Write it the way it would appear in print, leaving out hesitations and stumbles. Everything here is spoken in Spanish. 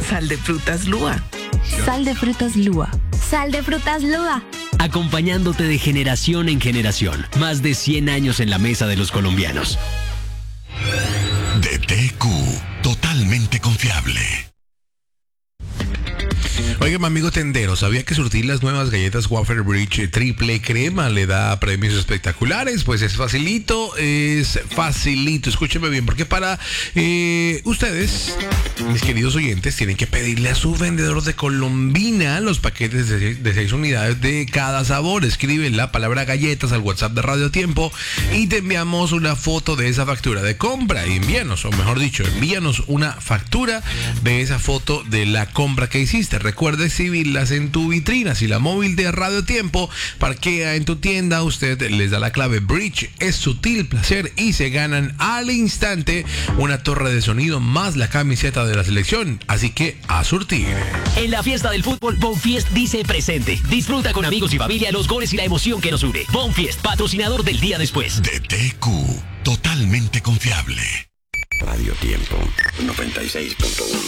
Sal de frutas Lua. Sal de frutas Lua. Sal de frutas Lua. Acompañándote de generación en generación. Más de 100 años en la mesa de los colombianos. DTQ, totalmente confiable. Oigan, amigo tendero, ¿sabía que surtir las nuevas galletas Wafer Bridge triple crema le da premios espectaculares? Pues es facilito. Escúchenme bien, porque para ustedes, mis queridos oyentes, tienen que pedirle a su vendedor de Colombina los paquetes de 6 unidades de cada sabor. Escribe la palabra galletas al WhatsApp de Radio Tiempo y te enviamos una foto de esa factura de compra. Y envíanos una factura de esa foto de la compra que hiciste. Recuerda exhibirlas en tu vitrina. Si la móvil de Radio Tiempo parquea en tu tienda, usted les da la clave Bridge, es sutil placer, y se ganan al instante una torre de sonido más la camiseta de la selección. Así que a surtir. En la fiesta del fútbol, Bonfiest dice presente. Disfruta con amigos y familia los goles y la emoción que nos une. Bonfiest, patrocinador del día después. DTQ, totalmente confiable. Radio Tiempo 96.1.